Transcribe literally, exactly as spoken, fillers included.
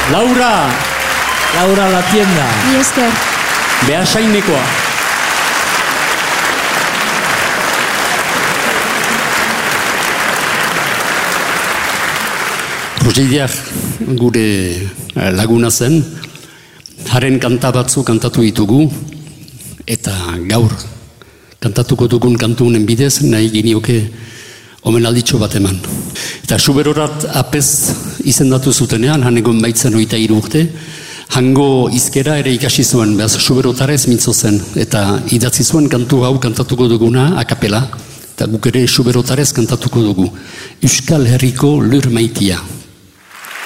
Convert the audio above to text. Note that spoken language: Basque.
Laura! Laura La Tienda. Ni esker. Behasainekoa. Roseideak gure laguna zen, haren kanta batzu kantatu ditugu, eta gaur kantatuko dugun kantunen bidez nahi ginioke omenalditxo bat eman. Eta Suberorat apez izendatu zutenean, han egon baitzen oita hiru urte, hango izkera ere ikasi zuen, behaz Suberotarez mintzo zen, eta idatzi zuen kantu hau kantatuko duguna akapela, eta guk ere Suberotarez kantatuko dugu. Euskal Herriko lur maitia.